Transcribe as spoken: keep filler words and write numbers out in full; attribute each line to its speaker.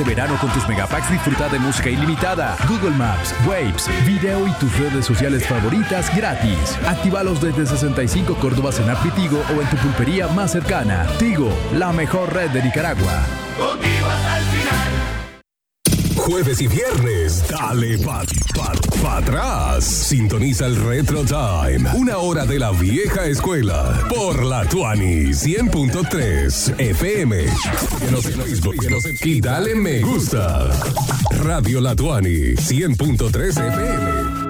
Speaker 1: Este verano con tus megapacks disfruta de música ilimitada, Google Maps, Waves, video y tus redes sociales favoritas gratis. Actívalos desde sesenta y cinco Córdobas en App Tigo o en tu pulpería más cercana. Tigo, la mejor red de Nicaragua.
Speaker 2: Contigo hasta el final.
Speaker 3: Jueves y viernes, dale pa, pa, pa atrás. Sintoniza el Retro Time, una hora de la vieja escuela, por la Tuani cien punto tres F M. Síguenos en Facebook y dale me gusta. Radio La Tuani cien punto tres F M.